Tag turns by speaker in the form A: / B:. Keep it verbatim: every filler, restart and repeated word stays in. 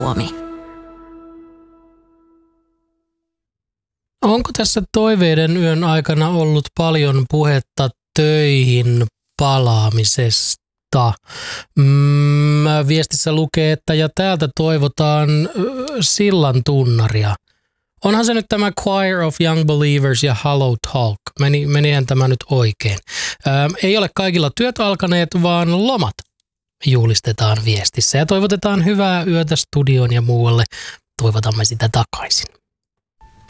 A: Suomi.
B: Onko tässä toiveiden yön aikana ollut paljon puhetta töihin palaamisesta? Mm, viestissä lukee, että ja täältä toivotaan sillan tunnaria. Onhan se nyt tämä Choir of Young Believers ja Hello Talk. Meni, menihän tämä nyt oikein. Ää, ei ole kaikilla työt alkaneet, vaan lomat juhlistetaan viestissä. Ja toivotetaan hyvää yötä studioon ja muualle. Toivotamme sitä takaisin.